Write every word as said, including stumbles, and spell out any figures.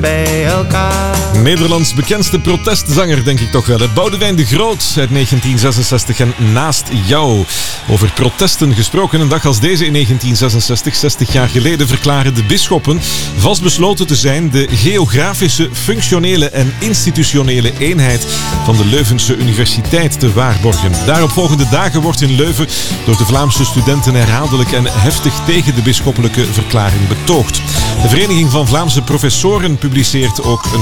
bij elkaar. Nederlands bekendste protestzanger, denk ik toch wel. Boudewijn de Groot uit negentien zesenzestig en Naast jou. Over protesten gesproken, een dag als deze in negentien zesenzestig, zestig jaar geleden, verklaren de bisschoppen vastbesloten te zijn de geografische, functionele en institutionele eenheid van de Leuvense Universiteit te waarborgen. Daaropvolgende dagen wordt in Leuven door de Vlaamse studenten herhaaldelijk en heftig tegen de bisschoppelijke verklaring betoogd. De Vereniging van Vlaamse Professoren publiceert ook een